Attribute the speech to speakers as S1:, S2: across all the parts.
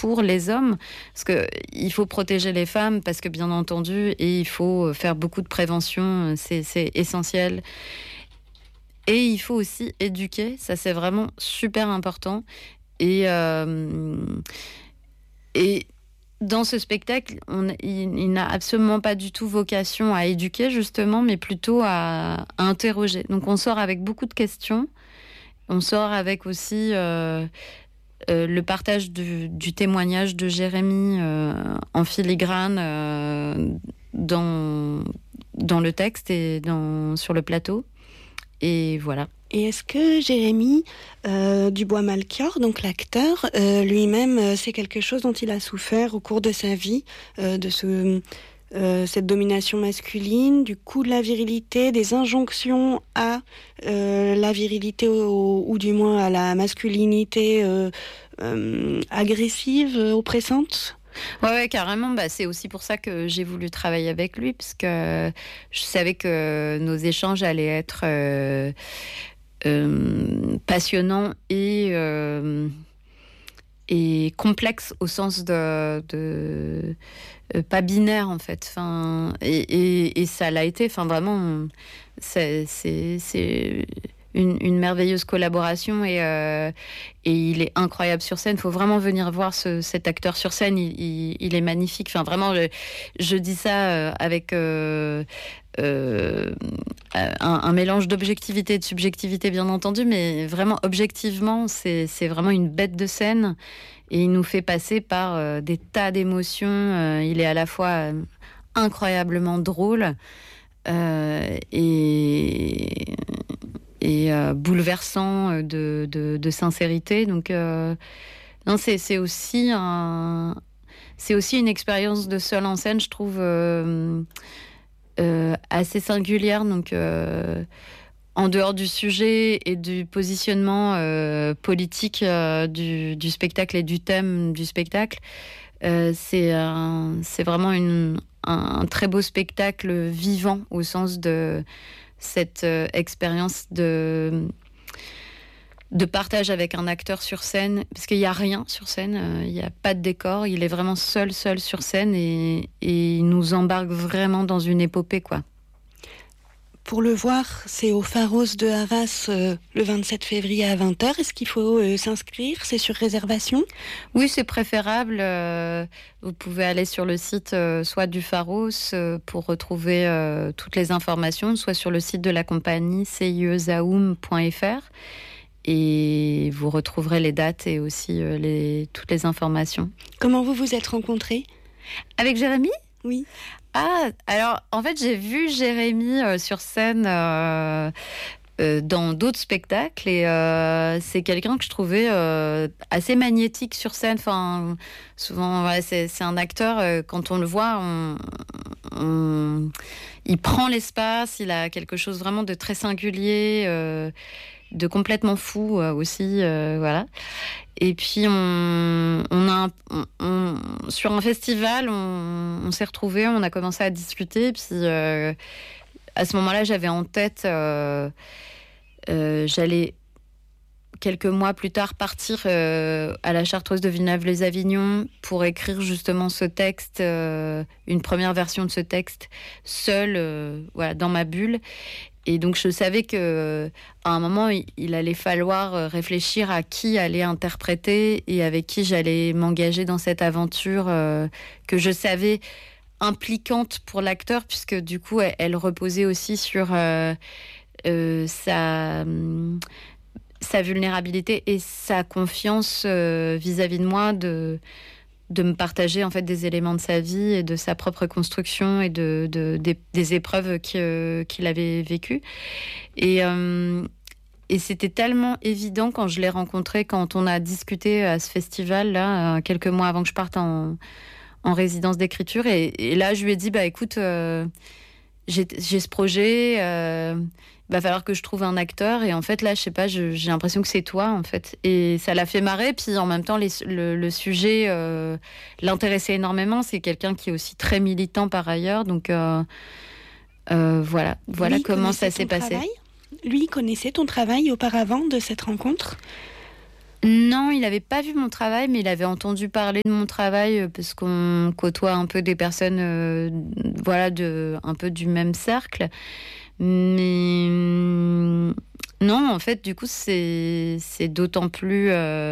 S1: pour les hommes, parce que il faut protéger les femmes, parce que bien entendu, et il faut faire beaucoup de prévention, c'est essentiel. Et il faut aussi éduquer, ça c'est vraiment super important. Et dans ce spectacle, il n'a absolument pas du tout vocation à éduquer, justement, mais plutôt à interroger. Donc on sort avec beaucoup de questions. On sort avec aussi le partage du témoignage de Jérémy en filigrane dans le texte et sur le plateau. Et voilà.
S2: Et est-ce que Jérémy Dubois-Malchior, donc l'acteur, lui-même, c'est quelque chose dont il a souffert au cours de sa vie, cette domination masculine, du coup de la virilité, des injonctions à la virilité ou du moins à la masculinité agressive, oppressante ?
S1: Ouais, carrément. C'est aussi pour ça que j'ai voulu travailler avec lui, parce que je savais que nos échanges allaient être passionnants et complexes au sens de pas binaire en fait. Enfin, et ça l'a été. Enfin, vraiment, c'est une merveilleuse collaboration et il est incroyable sur scène. Il faut vraiment venir voir cet acteur sur scène. Il est magnifique. Enfin, vraiment, je dis ça avec un mélange d'objectivité et de subjectivité, bien entendu, mais vraiment, objectivement, c'est vraiment une bête de scène et il nous fait passer par des tas d'émotions. Il est à la fois incroyablement drôle et bouleversant de sincérité. Donc, non, c'est aussi une expérience de seul en scène, je trouve, assez singulière. Donc, en dehors du sujet et du positionnement politique du spectacle et du thème du spectacle, c'est vraiment un très beau spectacle vivant au sens de cette expérience de partage avec un acteur sur scène, parce qu'il n'y a rien sur scène, il n'y a pas de décor, il est vraiment seul sur scène et il nous embarque vraiment dans une épopée, quoi.
S2: Pour le voir, c'est au Pharos de Arras le 27 février à 20h. Est-ce qu'il faut s'inscrire ? C'est sur réservation ?
S1: Oui, c'est préférable. Vous pouvez aller sur le site soit du Pharos pour retrouver toutes les informations, soit sur le site de la compagnie ciezaoum.fr et vous retrouverez les dates et aussi toutes les informations.
S2: Comment vous vous êtes rencontrés ?
S1: Avec Jérémy ?
S2: Oui.
S1: Ah, alors, en fait, j'ai vu Jérémy sur scène dans d'autres spectacles et c'est quelqu'un que je trouvais assez magnétique sur scène. Enfin, souvent, ouais, c'est un acteur, quand on le voit, il prend l'espace, il a quelque chose vraiment de très singulier, de complètement fou aussi, voilà. Et puis sur un festival, on s'est retrouvés, on a commencé à discuter. Puis à ce moment-là, j'avais en tête, j'allais quelques mois plus tard partir à la Chartreuse de Villeneuve-les-Avignon pour écrire justement ce texte, une première version de ce texte, seule, voilà, dans ma bulle. Et donc, je savais qu'à un moment, il allait falloir réfléchir à qui allait interpréter et avec qui j'allais m'engager dans cette aventure que je savais impliquante pour l'acteur, puisque du coup, elle reposait aussi sur sa vulnérabilité et sa confiance vis-à-vis de moi, de me partager en fait des éléments de sa vie et de sa propre construction et des épreuves qu'il avait vécues. Et c'était tellement évident quand je l'ai rencontré, quand on a discuté à ce festival-là, quelques mois avant que je parte en résidence d'écriture. Et là, je lui ai dit, écoute, j'ai ce projet, il va falloir que je trouve un acteur. Et en fait, là, je sais pas, j'ai l'impression que c'est toi, en fait. Et ça l'a fait marrer. Puis en même temps, le sujet l'intéressait énormément. C'est quelqu'un qui est aussi très militant par ailleurs. Donc voilà comment ça s'est passé.
S2: Lui connaissait ton travail auparavant de cette rencontre ?
S1: Non, il n'avait pas vu mon travail, mais il avait entendu parler de mon travail parce qu'on côtoie un peu des personnes, un peu du même cercle. Mais non, en fait, du coup, c'est d'autant plus,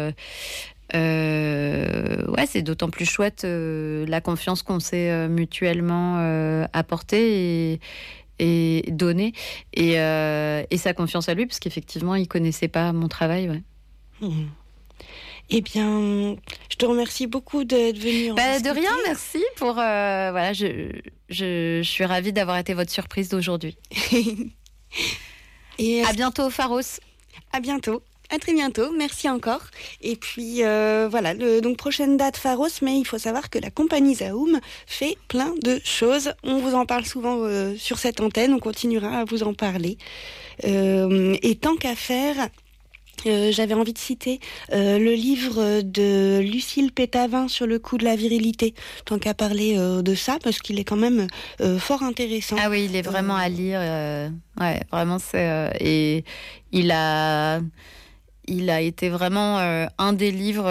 S1: c'est d'autant plus chouette la confiance qu'on s'est mutuellement apportée et donnée, et sa confiance à lui, parce qu'effectivement, il connaissait pas mon travail. Ouais.
S2: Eh bien, je te remercie beaucoup d'être venu en discuter.
S1: De rien, merci pour... je suis ravie d'avoir été votre surprise d'aujourd'hui. Et à bientôt, Pharos.
S2: À bientôt. À très bientôt. Merci encore. Et puis, donc prochaine date, Pharos, mais il faut savoir que la compagnie Zaum fait plein de choses. On vous en parle souvent sur cette antenne. On continuera à vous en parler. Et tant qu'à faire... j'avais envie de citer le livre de Lucille Pétavin sur le coût de la virilité, tant qu'à parler de ça, parce qu'il est quand même fort intéressant.
S1: Ah oui, il est vraiment à lire. Vraiment, c'est... et il a été vraiment un des livres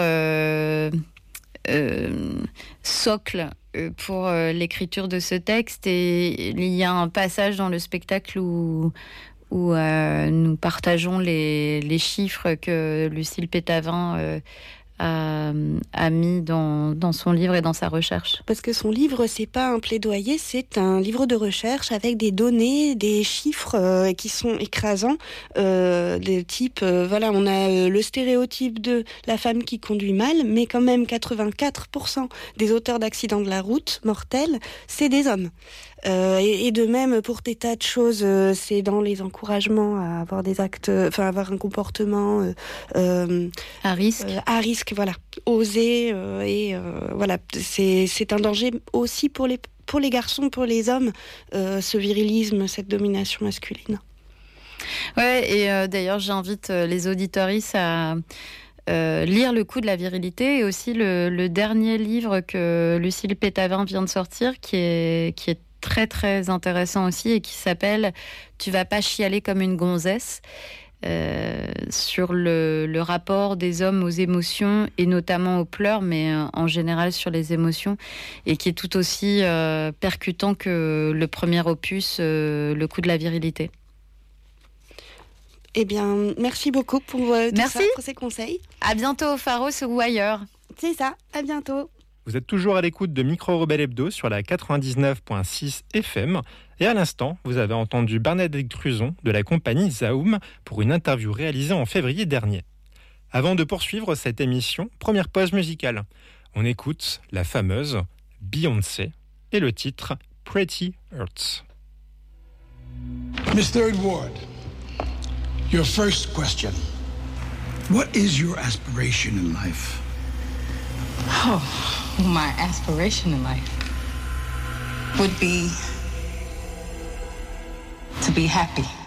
S1: socle pour l'écriture de ce texte. Et il y a un passage dans le spectacle où nous partageons les chiffres que Lucille Pétavin a mis dans son livre et dans sa recherche.
S2: Parce que son livre, c'est pas un plaidoyer, c'est un livre de recherche avec des données, des chiffres qui sont écrasants, des types, on a le stéréotype de la femme qui conduit mal, mais quand même 84% des auteurs d'accidents de la route mortels, c'est des hommes. Et de même pour des tas de choses, c'est dans les encouragements à avoir des actes, avoir un comportement
S1: à risque,
S2: voilà, oser c'est un danger aussi pour les garçons, pour les hommes, ce virilisme, cette domination masculine.
S1: Ouais, et d'ailleurs j'invite les auditoristes à lire Le coût de la virilité, et aussi le dernier livre que Lucille Pétavin vient de sortir, qui est très très intéressant aussi, et qui s'appelle « Tu vas pas chialer comme une gonzesse », sur le rapport des hommes aux émotions, et notamment aux pleurs, mais en général sur les émotions, et qui est tout aussi percutant que le premier opus, Le coût de la virilité.
S2: Eh bien, merci beaucoup pour pour ces conseils.
S1: À bientôt au Pharos ou ailleurs.
S2: C'est ça, à bientôt.
S3: Vous êtes toujours à l'écoute de Micro Rebelle Hebdo sur la 99.6 FM. Et à l'instant, vous avez entendu Bernadette Cruzon de la compagnie Zaum pour une interview réalisée en février dernier. Avant de poursuivre cette émission, première pause musicale. On écoute la fameuse Beyoncé et le titre Pretty Hurts.
S4: Miss Third Ward, your first question. What is your aspiration in life?
S5: Oh, my aspiration in life would be to be happy.